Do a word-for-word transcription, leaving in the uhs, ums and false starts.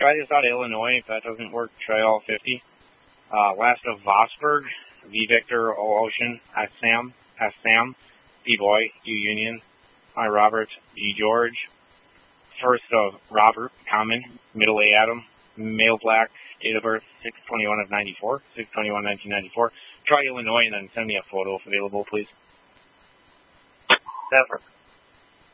Try this out of Illinois. If that doesn't work, try all fifty. Uh, last of Vosburg, V Victor, O Ocean, S Sam, S Sam, D Boy, U Union, I Robert, G George. First of Robert, Common, Middle A Adam, Male Black, date of birth six twenty-one of ninety-four, six twenty-one nineteen ninety-four. Try Illinois and then send me a photo if available, please. That works.